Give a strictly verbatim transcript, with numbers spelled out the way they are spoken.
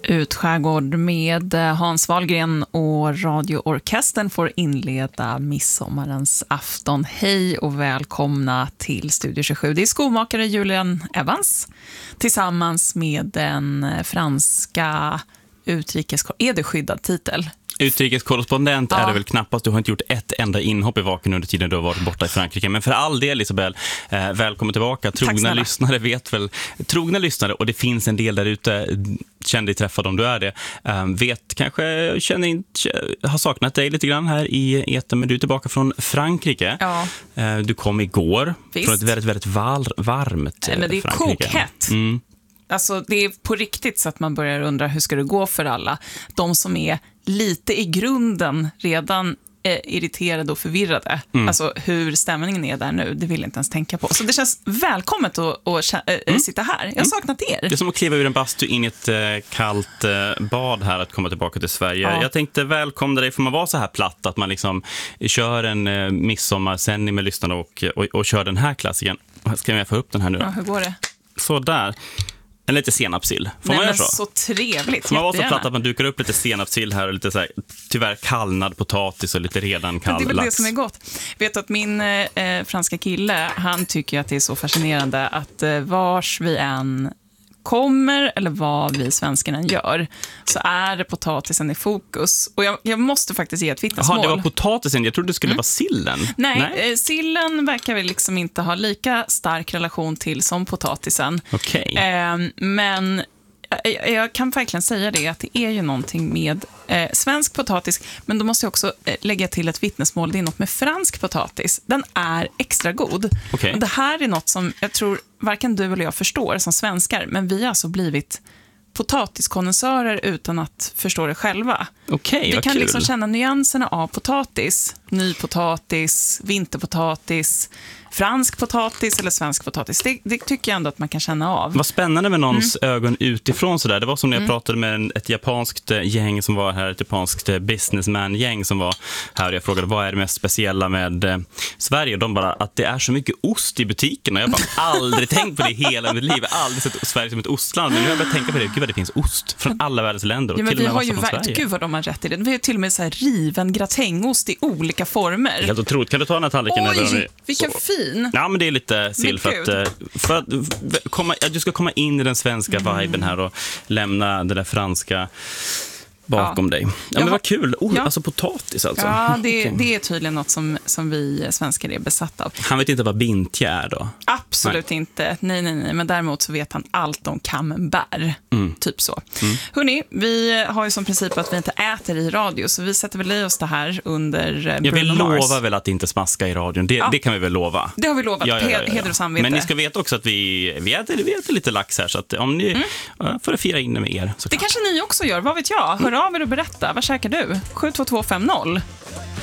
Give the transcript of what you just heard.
Utskärgård med Hans Wahlgren och radioorkestern får inleda midsommarens afton. Hej och välkomna till Studio tjugosju. Det är skomakare Julian Evans tillsammans med den franska utrikeskorrespondenten. Är det skyddad titel? Utrikeskorrespondent ja. är det väl knappast. Du har inte gjort ett enda inhopp i vaken under tiden du har varit borta i Frankrike. Men för all del, Isabel, eh, välkommen tillbaka. Trogna lyssnare vet väl, trogna lyssnare, och det finns en del där ute, känner dig träffad om du är det, eh, vet kanske, känner inte, har saknat dig lite grann här i etern, men du är tillbaka från Frankrike. Ja. Eh, du kom igår. Visst. Från ett väldigt, väldigt var, varmt eh, men det är Frankrike. kokhett. Mm. Alltså det är på riktigt så att man börjar undra hur ska det gå för alla. De som är lite i grunden redan eh, irriterade och förvirrade. Mm. Alltså hur stämningen är där nu, det vill jag inte ens tänka på. Så det känns välkommet att, att äh, mm. sitta här. Jag har saknat er. Det är som att kliva ur en bastu in i ett eh, kallt eh, bad här, att komma tillbaka till Sverige. Ja. Jag tänkte välkomna dig, för man var så här platt att man liksom kör en eh, midsommarsändning med lyssnarna och, och, och kör den här klassiken. Ska jag få upp den här nu då? Ja, hur går det? Så där. En lite senapsill. Får Nej, man göra så? så? Så trevligt. Får man vara så platt att man dukar upp lite senapsill här och lite så här, tyvärr kallnad potatis och lite redan kall lax. Det är väl det som är gott. Vet du att min eh, franska kille, han tycker att det är så fascinerande att eh, vars vi än kommer eller vad vi svenskarna gör, så är det potatisen i fokus. Och jag, jag måste faktiskt ge ett vittnesmål. Jaha, det var potatisen. Jag trodde det skulle mm. vara sillen. Nej, Nej. Eh, sillen verkar vi liksom inte ha lika stark relation till som potatisen. Okej. Okay. Eh, men jag, jag kan verkligen säga det, att det är ju någonting med eh, svensk potatis, men då måste jag också eh, lägga till ett vittnesmål. Det är något med fransk potatis. Den är extra god. Okay. Och det här är något som jag tror varken du eller jag förstår som svenskar, men vi har alltså blivit potatiskondensörer utan att förstå det själva. Okay, vi kan kul. liksom känna nyanserna av potatis, nypotatis, vinterpotatis, fransk potatis eller svensk potatis. Det, det tycker jag ändå att man kan känna av. Vad spännande med någons mm. ögon utifrån sådär. Det var som när jag mm. pratade med en, ett japanskt gäng som var här, ett japanskt businessman-gäng som var här, och jag frågade vad är det mest speciella med eh, Sverige, och de bara att det är så mycket ost i butiken, och jag bara aldrig tänkt på det i hela mitt liv. Jag har aldrig sett Sverige som ett ostland, men nu har jag börjat tänka på det. Gud vad det finns ost från alla världens länder, och ja, till och med vi har ju från verkligen, Sverige. Gud vad de har rätt i det. Vi har till och med så här riven gratängost i olika former. Helt otroligt. Kan du ta den här tallriken? Oj, eller vilken så. fin. Ja, men det är lite sill för att, för att komma, att du ska komma in i den svenska mm. viben här och lämna det där franska bakom ja. dig. Ja, men Jaha. vad kul. Oh, ja. Alltså potatis alltså. Ja, det, okay. det är tydligen något som, som vi svenskar är besatta av. Han vet inte vad bintje är då? Absolut nej. inte. Nej, nej, nej. Men däremot så vet han allt om camembert. Mm. Typ så. Mm. Hörrni, vi har ju som princip att vi inte äter i radio, så vi sätter väl i oss det här under Bruno Jag vill Mars. lova väl att inte smaska i radion. Det, ja. det kan vi väl lova. Det har vi lovat. Ja, ja, ja, ja. Heder och samvete. Men ni ska veta också att vi, vi, äter, vi äter lite lax här, så att om ni mm. får fira in det med er. Så det kanske ni också gör, vad vet jag? Hör av er och berätta. Vad käkar du? sju två två fem noll.